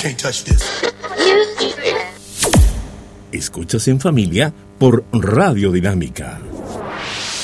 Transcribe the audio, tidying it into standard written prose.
can't touch this. Escuchas en familia por Radio Dinámica.